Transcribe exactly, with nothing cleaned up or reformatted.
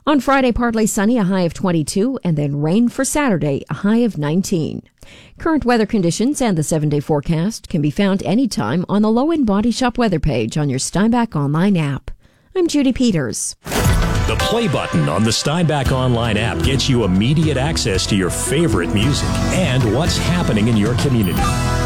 On Friday, partly sunny, a high of twenty-two, and then rain for Saturday, a high of nineteen. Current weather conditions and the seven-day forecast can be found anytime on the Low End Body Shop weather page on your Steinbach Online app. I'm Judy Peters. The play button on the Steinbach Online app gets you immediate access to your favorite music and what's happening in your community.